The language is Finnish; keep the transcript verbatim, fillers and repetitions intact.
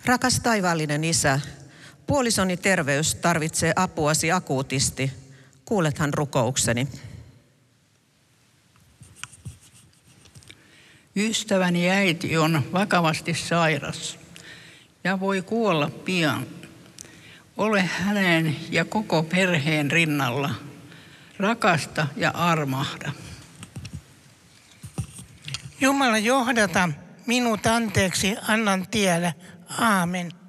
Rakas taivaallinen Isä, puolisoni terveys tarvitsee apuasi akuutisti. Kuulethan rukoukseni. Ystäväni äiti on vakavasti sairas ja voi kuolla pian. Ole hänen ja koko perheen rinnalla. Rakasta ja armahda. Jumala, johdata minut anteeksi annan tiellä. Aamen.